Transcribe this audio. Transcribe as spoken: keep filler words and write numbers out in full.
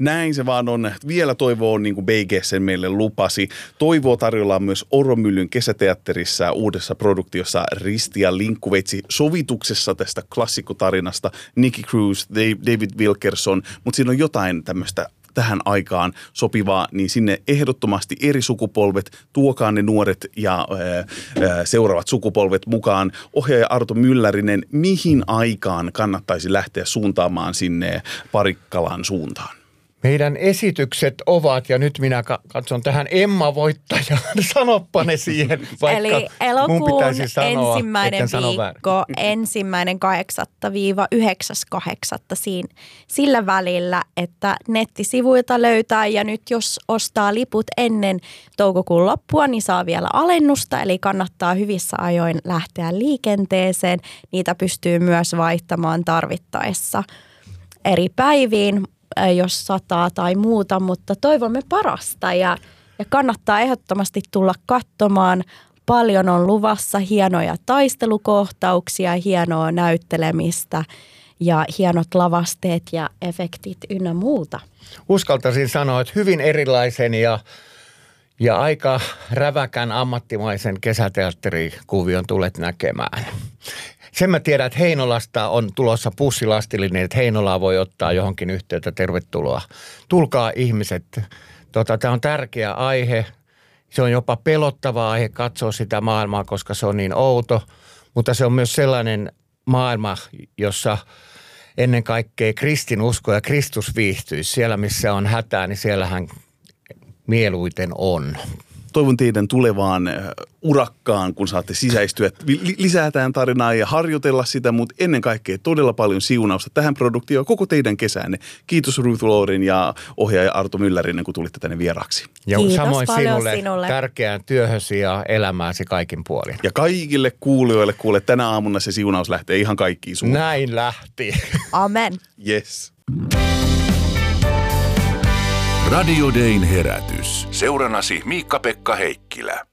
Näin se vaan on. Vielä toivoa on niin kuin B G sen meille lupasi. Toivoa tarjolla on myös Oromyllyn kesäteatterissa uudessa produktiossa Risti ja Linkkuveitsi sovituksessa tästä klassikkotarinasta. Nicky Cruz, David Wilkerson, mutta siinä on jotain tämmöistä tähän aikaan sopivaa, niin sinne ehdottomasti eri sukupolvet, tuokaa ne nuoret ja ää, seuraavat sukupolvet mukaan. Ohjaaja Arto Myllärinen, mihin aikaan kannattaisi lähteä suuntaamaan sinne Parikkalan suuntaan? Meidän esitykset ovat, ja nyt minä katson tähän Emma-voittajaan, sanoppa ne siihen, vaikka eli mun pitäisi sanoa, ensimmäinen viikko, ensimmäinen kahdeksatta viiva yhdeksäs kahdeksatta siinä, sillä välillä, että nettisivuilta löytää, ja nyt jos ostaa liput ennen toukokuun loppua, niin saa vielä alennusta, eli kannattaa hyvissä ajoin lähteä liikenteeseen. Niitä pystyy myös vaihtamaan tarvittaessa eri päiviin, jos sataa tai muuta, mutta toivomme parasta ja, ja kannattaa ehdottomasti tulla katsomaan. Paljon on luvassa hienoja taistelukohtauksia, hienoa näyttelemistä ja hienot lavasteet ja efektit ynnä muuta. Uskaltaisin sanoa, että hyvin erilaisen ja, ja aika räväkän ammattimaisen kesäteatterikuvion tulet näkemään. Sen mä tiedän, että Heinolasta on tulossa pussilastillinen, että Heinolaa voi ottaa johonkin yhteyttä. Tervetuloa. Tulkaa ihmiset. Tota, tämä on tärkeä aihe. Se on jopa pelottava aihe katsoa sitä maailmaa, koska se on niin outo. Mutta se on myös sellainen maailma, jossa ennen kaikkea kristinusko ja Kristus viihtyisi. Siellä, missä on hätää, niin siellähän mieluiten on. Toivon teidän tulevaan urakkaan, kun saatte sisäistyä lisää tähän tarinaa ja harjoitella sitä, mutta ennen kaikkea todella paljon siunausta tähän produktioon koko teidän kesänne. Kiitos Ruth Laurin ja ohjaaja Arto Myllärinen, kun tulitte tänne vieraksi. Ja Kiitos samoin sinulle, sinulle tärkeään työhösi ja elämääsi kaikin puolin. Ja kaikille kuulijoille, kuule, tänä aamuna se siunaus lähtee ihan kaikkiin suuntaan. Näin lähti. Amen. Yes. Radio Dayn herätys. Seuranasi Miikka-Pekka Heikkilä.